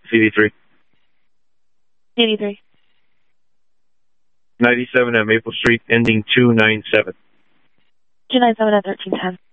CD3. 83. 97 at Maple Street, ending 297. 297 at 1310.